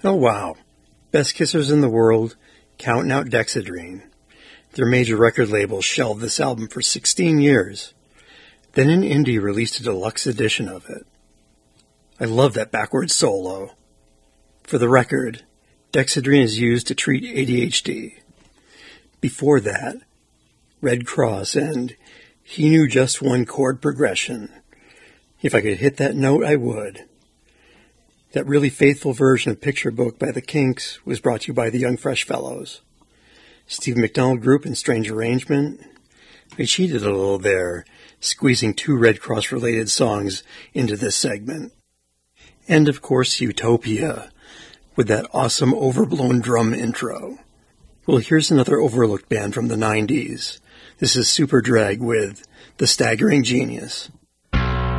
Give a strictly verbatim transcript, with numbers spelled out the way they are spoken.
Oh wow. Best Kissers in the World, counting out Dexedrine. Their major record label shelved this album for sixteen years. Then an indie released a deluxe edition of it. I love that backwards solo. For the record, Dexedrine is used to treat A D H D. Before that, Red Cross and He Knew Just One Chord Progression. If I could hit that note, I would. That really faithful version of Picture Book by the Kinks was brought to you by the Young Fresh Fellows. Steve McDonald Group and Strange Arrangement. I cheated a little there, squeezing two Red Cross-related songs into this segment. And of course, Utopia, with that awesome overblown drum intro. Well, here's another overlooked band from the nineties. This is Superdrag with The Staggering Genius.